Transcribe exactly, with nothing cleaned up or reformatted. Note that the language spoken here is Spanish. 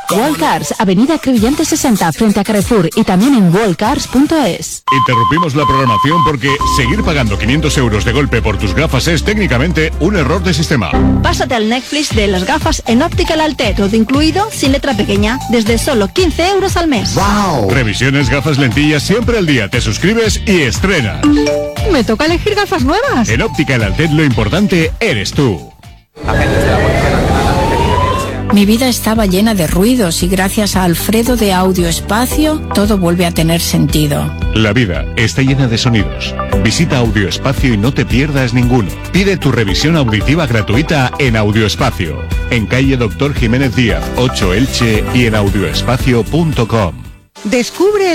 Wallcars, Avenida Crevillente sesenta, frente a Carrefour, y también en wallcars punto es. Interrumpimos la programación porque seguir pagando quinientos euros de golpe por tus gafas es técnicamente un error de sistema. Pásate al Netflix de las gafas en Optical Alté, todo incluido, sin letra pequeña, desde solo quince euros al mes. ¡Wow! Revisiones, gafas, lentillas, siempre al día. Te suscribes y estrenas. Me toca elegir gafas nuevas. En Optical Alté lo importante eres tú. Mi vida estaba llena de ruidos y gracias a Alfredo de Audio Espacio todo vuelve a tener sentido. La vida está llena de sonidos. Visita Audio Espacio y no te pierdas ninguno. Pide tu revisión auditiva gratuita en Audio Espacio, en calle Doctor Jiménez Díaz, ocho Elche, y en audioespacio punto com. Descubre